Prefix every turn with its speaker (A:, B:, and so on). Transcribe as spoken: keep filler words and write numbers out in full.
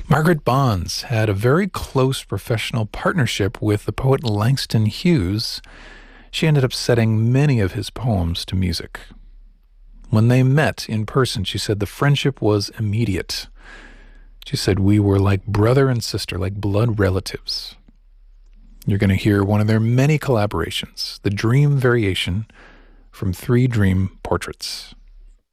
A: Margaret Bonds had a very close professional partnership with the poet Langston Hughes. She ended up setting many of his poems to music. When they met in person, she said the friendship was immediate. She said we were like brother and sister, like blood relatives. You're going to hear one of their many collaborations, the Dream Variation from Three Dream Portraits.